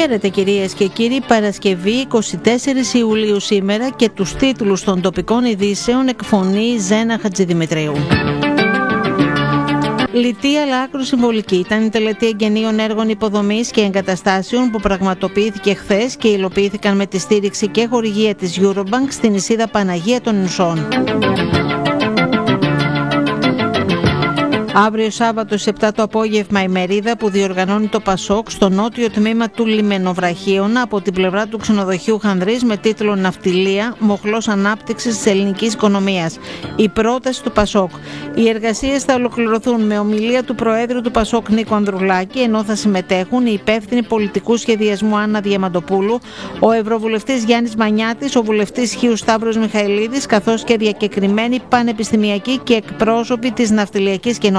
Χαίρετε κυρίες και κύριοι, Παρασκευή 24 Ιουλίου σήμερα και τους τίτλους των τοπικών ειδήσεων εκφωνεί Ζένα Χατζηδημητρίου. Λιτή αλλά άκρο συμβολική ήταν η τελετή εγγενείων έργων υποδομής και εγκαταστάσεων που πραγματοποιήθηκε χθες και υλοποιήθηκαν με τη στήριξη και χορηγία της Eurobank στην νησίδα Παναγία των Νησών. Αύριο Σάββατο στις 7 το απόγευμα η μερίδα που διοργανώνει το Πασόκ στο νότιο τμήμα του Λιμενοβραχίωνα από την πλευρά του ξενοδοχείου Χανδρής με τίτλο «Ναυτιλία, μοχλός ανάπτυξης της ελληνικής οικονομίας». Η πρόταση του Πασόκ. Οι εργασίες θα ολοκληρωθούν με ομιλία του Προέδρου του Πασόκ Νίκο Ανδρουλάκη, ενώ θα συμμετέχουν οι υπεύθυνοι πολιτικού σχεδιασμού Άννα Διαμαντοπούλου, ο Ευρωβουλευτής Γιάννης Μανιάτης, ο Βουλευτής Χίου Σταύρος Μιχαηλίδης, καθώς και διακεκριμένοι πανεπιστημιακοί και εκπρόσωποι της ναυτιλιακής κοινότητας.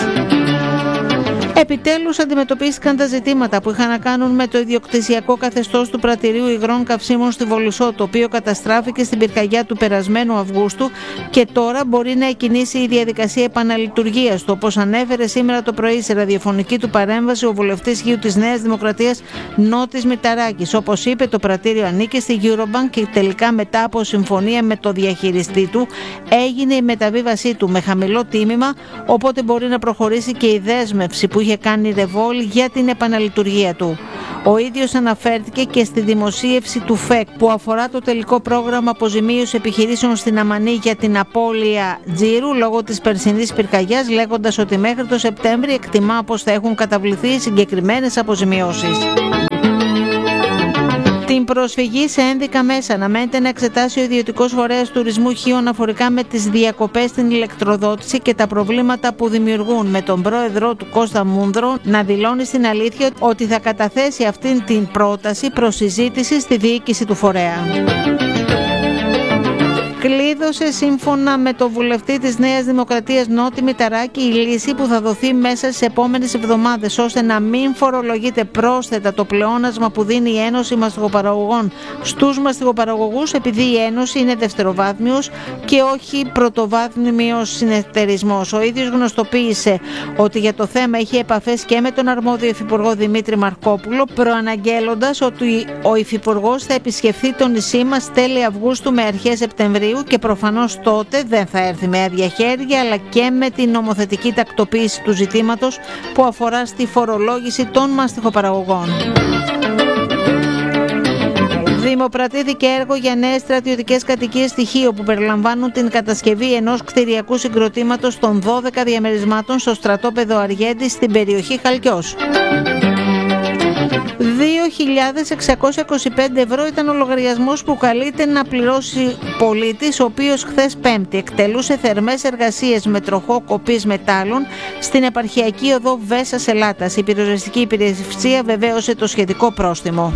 Επιτέλους αντιμετωπίστηκαν τα ζητήματα που είχαν να κάνουν με το ιδιοκτησιακό καθεστώς του πρατηρίου υγρών καυσίμων στη Βολισσό, το οποίο καταστράφηκε στην πυρκαγιά του περασμένου Αυγούστου και τώρα μπορεί να εκκινήσει η διαδικασία επαναλειτουργίας του, όπως ανέφερε σήμερα το πρωί σε ραδιοφωνική του παρέμβαση ο βουλευτής Χίου της Νέας Δημοκρατίας Νότης Μηταράκης. Όπως είπε, το πρατήριο ανήκε στη Eurobank και τελικά μετά από συμφωνία με το διαχειριστή του έγινε η μεταβίβασή του με χαμηλό τίμημα, οπότε μπορεί να προχωρήσει και η δέσμευση που είχε κάνει Ρεβόλ για την επαναλειτουργία του. Ο ίδιος αναφέρθηκε και στη δημοσίευση του ΦΕΚ που αφορά το τελικό πρόγραμμα αποζημίωσης επιχειρήσεων στην Αμανή για την απώλεια τζίρου λόγω της περσινής πυρκαγιάς, λέγοντας ότι μέχρι το Σεπτέμβρη εκτιμά πως θα έχουν καταβληθεί συγκεκριμένες αποζημιώσεις. Την προσφυγή σε ένδικα μέσα αναμένεται να εξετάσει ο ιδιωτικός φορέας τουρισμού Χίου αναφορικά με τις διακοπές στην ηλεκτροδότηση και τα προβλήματα που δημιουργούν, με τον πρόεδρό του Κώστα Μούνδρο να δηλώνει στην αλήθεια ότι θα καταθέσει αυτήν την πρόταση προς συζήτηση στη διοίκηση του φορέα. Κλείδωσε σύμφωνα με το βουλευτή της Νέας Δημοκρατίας Νότη Μηταράκη η λύση που θα δοθεί μέσα στις επόμενες εβδομάδες, ώστε να μην φορολογείται πρόσθετα το πλεόνασμα που δίνει η Ένωση Μαστιγοπαραγωγών στους μαστιγοπαραγωγούς, επειδή η Ένωση είναι δευτεροβάθμιος και όχι πρωτοβάθμιος συνεταιρισμός. Ο ίδιος γνωστοποίησε ότι για το θέμα είχε επαφές και με τον αρμόδιο υφυπουργό Δημήτρη Μαρκόπουλο, προαναγγέλλοντας ότι ο υφυπουργός θα επισκεφθεί το νησί μας τέλη Αυγούστου με αρχές Σεπτεμβρίου και προφανώς τότε δεν θα έρθει με άδεια χέρια, αλλά και με την νομοθετική τακτοποίηση του ζητήματος που αφορά στη φορολόγηση των μαστιχοπαραγωγών. Δημοπρατήθηκε έργο για νέες στρατιωτικές κατοικίες στοιχείο που περιλαμβάνουν την κατασκευή ενός κτηριακού συγκροτήματος των 12 διαμερισμάτων στο στρατόπεδο Αργέντη στην περιοχή Χαλκιός. 2.625 ευρώ ήταν ο λογαριασμός που καλείται να πληρώσει πολίτης, ο οποίος χθες Πέμπτη εκτελούσε θερμές εργασίες με τροχό κοπής μετάλλων στην επαρχιακή οδό Βέσσας Ελάτας. Η πυροσβεστική υπηρεσία βεβαίωσε το σχετικό πρόστιμο.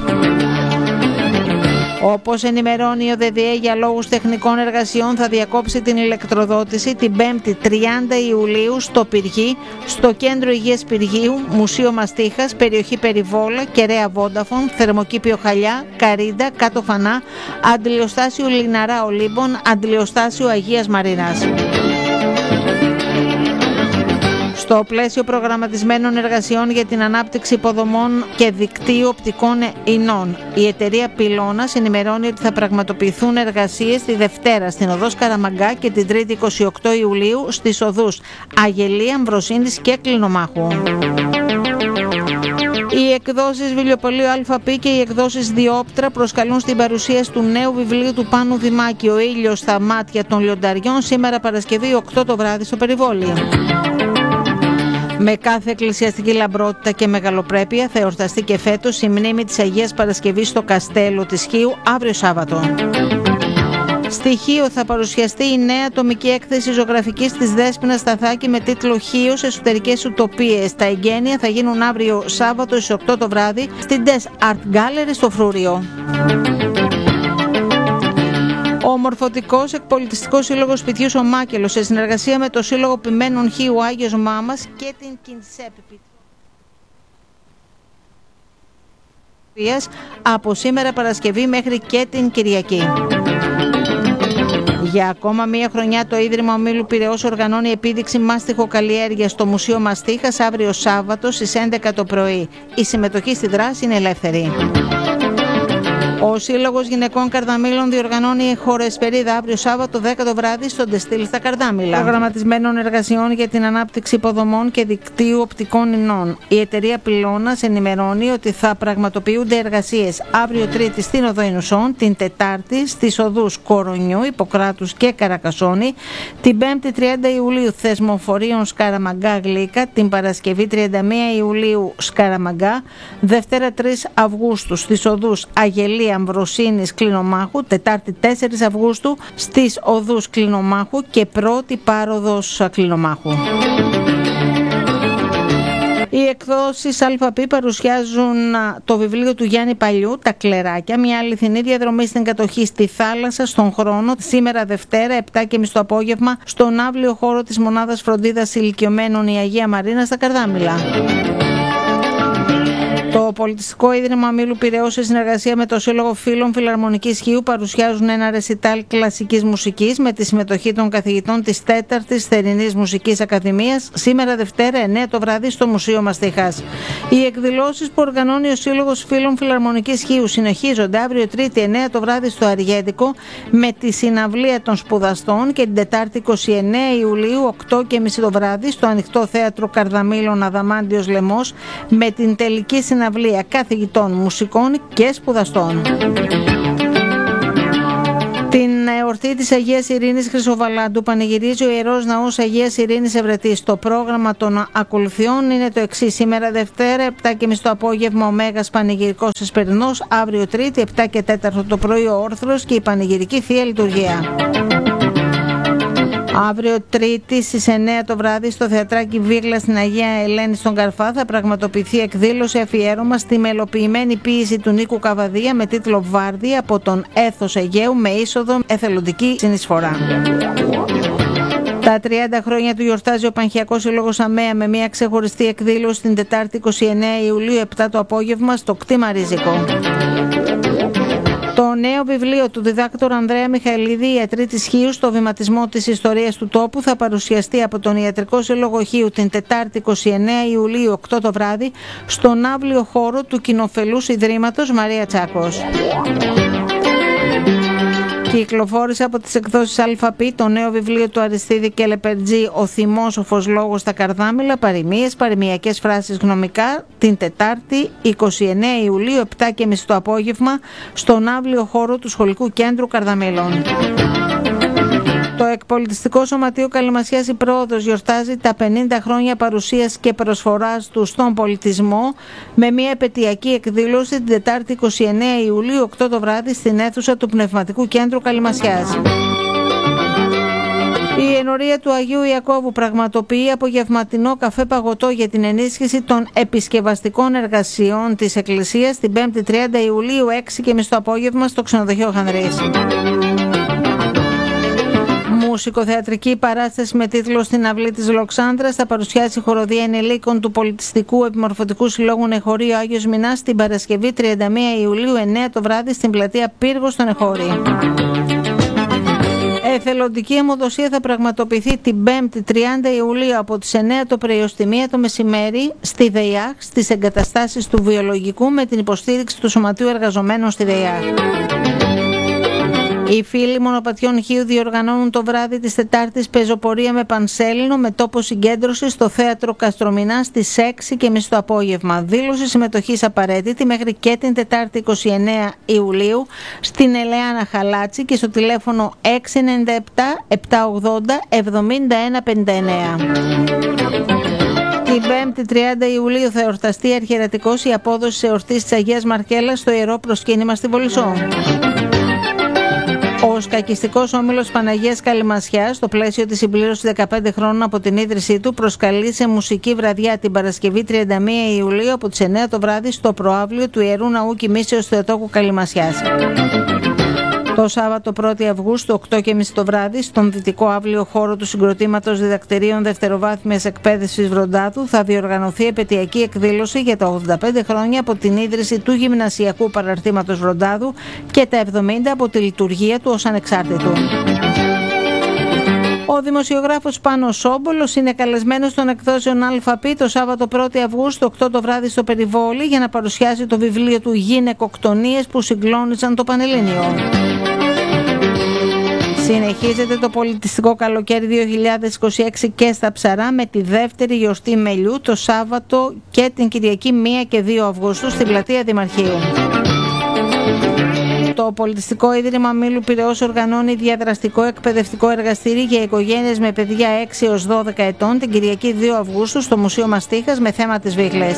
Όπως ενημερώνει ο ΔΔΕ, για λόγους τεχνικών εργασιών θα διακόψει την ηλεκτροδότηση την 5η 30 Ιουλίου στο Πυργή, στο Κέντρο Υγείας Πυργίου, Μουσείο Μαστίχας, περιοχή Περιβόλα, Κεραία Βόνταφον, Θερμοκήπιο Χαλιά, Καρίντα, Κάτω Φανά, Αντιλιοστάσιο Λιναρά Ολύμπων, Αντιλιοστάσιο Αγίας Μαρίνας. Στο πλαίσιο προγραμματισμένων εργασιών για την ανάπτυξη υποδομών και δικτύου οπτικών ινών, η εταιρεία Πυλώνας ενημερώνει ότι θα πραγματοποιηθούν εργασίες τη Δευτέρα στην οδό Καραμαγκά και την Τρίτη 28 Ιουλίου στις οδούς Αγελία, Αμβροσίνης και Κλινομάχου. Οι εκδόσεις Βιβλιοπωλείου ΑΠ και οι εκδόσεις Διόπτρα προσκαλούν στην παρουσίαση του νέου βιβλίου του Πάνου Δημάκη «Ο ήλιος στα μάτια των λιονταριών» σήμερα Παρασκευή 8 το βράδυ στο Περιβόλι. Με κάθε εκκλησιαστική λαμπρότητα και μεγαλοπρέπεια θα εορταστεί και φέτος η μνήμη της Αγίας Παρασκευής στο Καστέλο της Χίου αύριο Σάββατο. Στη Χίο θα παρουσιαστεί η νέα ατομική έκθεση ζωγραφικής της Δέσποινας Σταθάκη με τίτλο «Χίος, εσωτερικές ουτοπίες». Τα εγγένεια θα γίνουν αύριο Σάββατο στις 8 το βράδυ στην Des Art Gallery στο Φρούριο. Ο Μορφωτικός Εκπολιτιστικός Σύλλογος Σπιτιού ο Μάκελος, σε συνεργασία με το Σύλλογο Ποιμένων Χίου Άγιος Μάμας και την Κινσέπ, από σήμερα Παρασκευή μέχρι και την Κυριακή. Για ακόμα μία χρονιά το Ίδρυμα Ομίλου Πειραιώς οργανώνει επίδειξη μάστιχοκαλλιέργειας στο Μουσείο Μαστίχας αύριο Σάββατο στις 11 το πρωί. Η συμμετοχή στη δράση είναι ελεύθερη. Ο Σύλλογος Γυναικών Καρδαμήλων διοργανώνει χορεσπερίδα αύριο Σάββατο 10 το βράδυ στο Ντεστήλ στα Καρδάμηλα. Προγραμματισμένων εργασιών για την ανάπτυξη υποδομών και δικτύου οπτικών ινών. Η εταιρεία Πυλώνας ενημερώνει ότι θα πραγματοποιούνται εργασίες αύριο Τρίτη στην Οδό Ινουσών, την Τετάρτη στις οδούς Κορονιού, Ιπποκράτους και Καρακασόνη, την 5η 30 Ιουλίου Θεσμοφορίων Σκαραμαγκά Γλύκα, την Παρασκευή 31 Ιουλίου Σκαραμαγκά, Δευτέρα 3 Αυγούστου στις οδούς Αγελία Αμβροσίνης Κλινομάχου, Τετάρτη 4 Αυγούστου στις οδούς Κλινομάχου και πρώτη πάροδος Κλινομάχου. Οι εκδόσεις ΑΠ παρουσιάζουν το βιβλίο του Γιάννη Παλιού, «Τα Κλεράκια», μια αληθινή διαδρομή στην κατοχή στη θάλασσα, στον χρόνο, σήμερα Δευτέρα, 7:30 το απόγευμα, στον αύλιο χώρο της Μονάδας Φροντίδας Ηλικιωμένων η Αγία Μαρίνα στα Καρδάμηλα. Το Πολιτιστικό Ίδρυμα Ομίλου Πειραιώς, σε συνεργασία με το Σύλλογο Φίλων Φιλαρμονικής Χίου, παρουσιάζουν ένα ρεσιτάλ κλασικής μουσικής με τη συμμετοχή των καθηγητών της 4ης Θερινής Μουσικής Ακαδημίας, σήμερα Δευτέρα 9 το βράδυ στο Μουσείο Μαστίχας. Οι εκδηλώσεις που οργανώνει ο Σύλλογος Φίλων Φιλαρμονικής Χίου συνεχίζονται αύριο Τρίτη 9 το βράδυ στο Αργέντικο με τη συναυλία των σπουδαστών και την Τετάρτη 29 Ιουλίου 8:30 το βράδυ στο Ανοιχτό Θέατρο Καρδαμήλων Αδαμάντιος Λεμός με την τελική συναυλία καθηγητών μουσικών και σπουδαστών. Την εορτή της Αγίας Ειρήνης Χρυσοβαλάντου πανηγυρίζει ο Ιερός Ναός Αγίας Ειρήνης Ευρετής. Το πρόγραμμα των ακολουθιών είναι το εξής: σήμερα Δευτέρα 7:30 το απόγευμα ο Μέγας Πανηγυρικός Εσπερινός, αύριο Τρίτη 7 και 4 το πρωί ο Όρθρος και η Πανηγυρική Θεία Λειτουργία. Αύριο Τρίτη στις 9 το βράδυ στο Θεατράκι Βίγλα στην Αγία Ελένη στον Καρφά θα πραγματοποιηθεί εκδήλωση αφιέρωμα στη μελοποιημένη ποίηση του Νίκου Καβαδία με τίτλο «Βάρδι» από τον Έθος Αιγαίου με είσοδο εθελοντική συνεισφορά. Τα 30 χρόνια του γιορτάζει ο Πανχιακός Σύλλογος ΑΜΕΑ με μια ξεχωριστή εκδήλωση την Τετάρτη 29 Ιουλίου 7 το απόγευμα στο κτήμα Ρίζικο. Το νέο βιβλίο του διδάκτορα Ανδρέα Μιχαηλίδη, «Οι Ιατροί της Χίου στο βηματισμό της ιστορίας του τόπου», θα παρουσιαστεί από τον Ιατρικό Σύλλογο Χίου την Τετάρτη 29 Ιουλίου 8 το βράδυ στον αύλιο χώρο του Κοινοφελούς Ιδρύματος Μαρία Τσάκος. Κυκλοφόρησε από τις εκδόσεις ΑΠ το νέο βιβλίο του Αριστίδη και Λεπερτζή «Ο θυμόσοφος λόγος στα Καρδάμηλα, παροιμίες, παροιμιακές φράσεις γνωμικά», την Τετάρτη 29 Ιουλίου 7:30 το απόγευμα στον αύλιο χώρο του Σχολικού Κέντρου Καρδαμήλων. Το Εκπολιτιστικό Σωματείο Καλυμασιάς η Πρόοδος γιορτάζει τα 50 χρόνια παρουσίας και προσφοράς του στον πολιτισμό με μια επετειακή εκδήλωση την Τετάρτη 29 Ιουλίου 8 το βράδυ στην αίθουσα του Πνευματικού Κέντρου Καλυμασιάς. Η ενορία του Αγίου Ιακώβου πραγματοποιεί απογευματινό καφέ παγωτό για την ενίσχυση των επισκευαστικών εργασιών της Εκκλησίας την 5η 30 Ιουλίου 6:30 το απόγευμα στο Ξενοδοχείο Χανδρής. Μουσικοθεατρική παράσταση με τίτλο «Στην αυλή της Λοξάνδρας» θα παρουσιάσει η χοροδία ενηλίκων του Πολιτιστικού Επιμορφωτικού Συλλόγου Νεχωρίου Άγιος Μινάς την Παρασκευή 31 Ιουλίου 9 το βράδυ στην πλατεία Πύργος στον Νεχώρη. Εθελοντική αιμοδοσία θα πραγματοποιηθεί την 5η 30 Ιουλίου από τις 9 το πρωί ως τη 1 το μεσημέρι στη ΔΕΙΑΧ στις εγκαταστάσεις του Βιολογικού με την υποστήριξη του Σωματείου Εργαζομένων στη ΔΕΙΑΧ. Οι φίλοι Μονοπατιών Χίου διοργανώνουν το βράδυ της Τετάρτης πεζοπορία με πανσέλινο με τόπο συγκέντρωση στο Θέατρο Καστρομηνά στις 6:30 το απόγευμα. Δήλωση συμμετοχής απαραίτητη μέχρι και την Τετάρτη 29 Ιουλίου στην Ελεάνα Χαλάτση και στο τηλέφωνο 697 780 7159. Την 5η 30 Ιουλίου θα εορταστεί αρχιερατικός η απόδοση εορτής της Αγίας Μαρκέλας στο Ιερό Προσκύνημα στη Βολισσό. Ο Σκακιστικός Όμιλος Παναγίας Καλυμασιάς, στο πλαίσιο της συμπλήρωσης 15 χρόνων από την ίδρυσή του, προσκαλεί σε μουσική βραδιά την Παρασκευή 31 Ιουλίου από τις 9 το βράδυ στο προαύλιο του Ιερού Ναού Κοιμήσεως Θεοτόκου Καλυμασιάς. Το Σάββατο 1η Αυγούστου 8:30 το βράδυ στον δυτικό αύλιο χώρο του Συγκροτήματος Διδακτηρίων Δευτεροβάθμιας Εκπαίδευσης Βροντάδου θα διοργανωθεί επετειακή εκδήλωση για τα 85 χρόνια από την ίδρυση του Γυμνασιακού Παραρτήματος Βροντάδου και τα 70 από τη λειτουργία του ως ανεξάρτητου. Ο δημοσιογράφος Πάνος Σόμπολος είναι καλεσμένος των εκδόσεων ΑΠ το Σάββατο 1η Αυγούστου 8 το βράδυ στο Περιβόλι για να παρουσιάσει το βιβλίο του «Γυναικοκτονίες που συγκλώνησαν το Πανελλήνιο». Συνεχίζεται το πολιτιστικό καλοκαίρι 2026 και στα Ψαρά με τη δεύτερη γιορτή μελιού το Σάββατο και την Κυριακή 1 και 2 Αυγούστου στην πλατεία Δημαρχείου. Το Πολιτιστικό Ίδρυμα Μήλου Πειραιώς οργανώνει διαδραστικό εκπαιδευτικό εργαστήρι για οικογένειες με παιδιά 6 έως 12 ετών την Κυριακή 2 Αυγούστου στο Μουσείο Μαστίχας με θέμα τις βίχλες.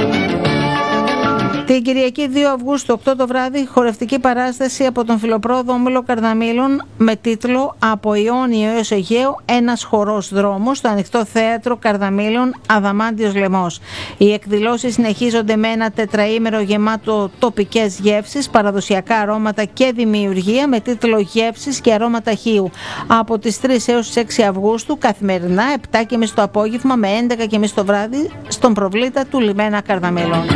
Την Κυριακή 2 Αυγούστου 8 το βράδυ χορευτική παράσταση από τον Φιλοπρόδο Όμιλο Καρδαμήλων με τίτλο «Από Ιόνιο έως Αιγαίο, ένας χορός δρόμος» στο Ανοιχτό Θέατρο Καρδαμήλων Αδαμάντιος Λαιμός. Οι εκδηλώσεις συνεχίζονται με ένα τετραήμερο γεμάτο τοπικές γεύσεις, παραδοσιακά αρώματα και δημιουργία με τίτλο «Γεύσεις και αρώματα Χίου» από τις 3 έως τις 6 Αυγούστου καθημερινά 7.30 το απόγευμα με 11.30 το βράδυ στον προβλήτα του Λιμένα Καρδαμήλων.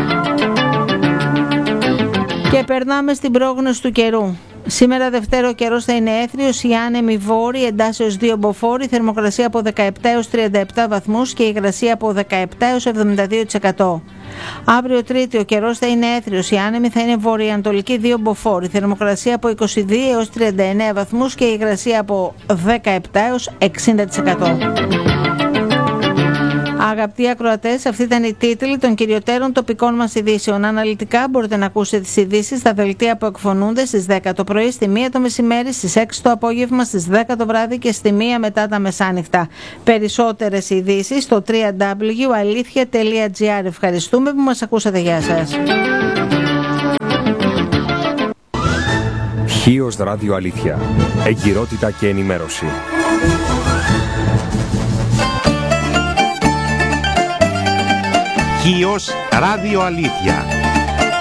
Και περνάμε στην πρόγνωση του καιρού. Σήμερα Δευτέρα ο καιρός θα είναι έθριος, η άνεμη βόρη, εντάσσεως 2 μποφόρ, θερμοκρασία από 17 έως 37 βαθμούς και η υγρασία από 17 έως 72%. Αύριο Τρίτη ο καιρός θα είναι έθριος, η άνεμη θα είναι βορειοανατολική 2 μποφόρ, θερμοκρασία από 22 έως 39 βαθμούς και η υγρασία από 17 έως 60%. Αγαπητοί ακροατές, αυτή ήταν η τίτλη των κυριωτέρων τοπικών μας ειδήσεων. Αναλυτικά μπορείτε να ακούσετε τις ειδήσεις στα δελτία που εκφωνούνται στις 10 το πρωί, στη 1 το μεσημέρι, στις 6 το απόγευμα, στις 10 το βράδυ και στη 1 μετά τα μεσάνυχτα. Περισσότερες ειδήσεις στο www.alithia.gr. Ευχαριστούμε που μας ακούσατε. Γεια σας. Χίος Ράδιο Αλήθεια. Εγκυρότητα και ενημέρωση. Χίος Ράδιο Αλήθεια.